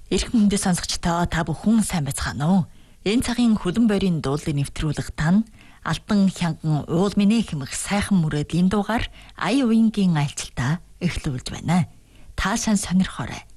Эрх мөндөд сонсогчдоо та бүхэн сайн байцгаана уу? Энэ цагийн хөлөн бойрын дуулыг нэвтрүүлэх тань Алтан хянган уул минь хэмэх сайхан мөрөөдлийн дугаар ая уянгийн айлчлалтаа эхлүүлж байна. Та сайн сонирхоорой.